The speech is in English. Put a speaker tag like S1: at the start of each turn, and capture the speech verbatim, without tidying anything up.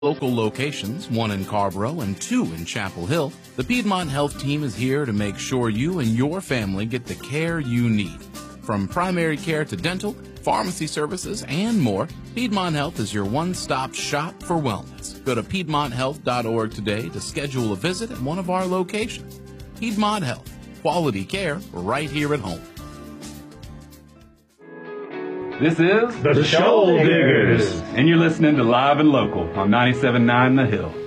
S1: local locations, one in Carborough and two in Chapel Hill, the Piedmont Health Team is here to make sure you and your family get the care you need. From primary care to dental, pharmacy services, and more, Piedmont Health is your one-stop shop for wellness. Go to piedmont health dot org today to schedule a visit at one of our locations. Piedmont Health, quality care right here at home.
S2: This is
S3: The Shoal Diggers.
S2: and you're listening to Live and Local on ninety-seven point nine The Hill.